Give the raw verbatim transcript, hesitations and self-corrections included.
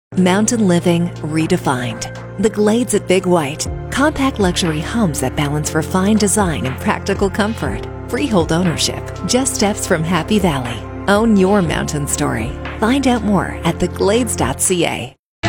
Mountain living redefined. The Glades at Big White. Compact luxury homes that balance refined design and practical comfort. Freehold ownership, just steps from Happy Valley. Own your mountain story. Find out more at the glades dot c a.